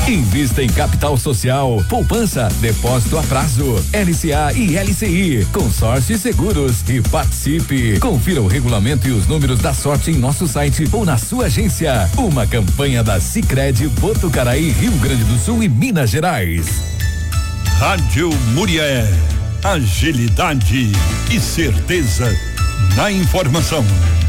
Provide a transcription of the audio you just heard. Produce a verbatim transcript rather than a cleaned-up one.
Invista em capital social, poupança, depósito a prazo, L C A e L C I, consórcio e seguros e participe. Confira o regulamento e os números da sorte em nosso site ou na sua agência. Uma campanha da Sicredi Botucaraí, Rio Grande do Sul e Minas Gerais. Rádio Murié, agilidade e certeza na informação.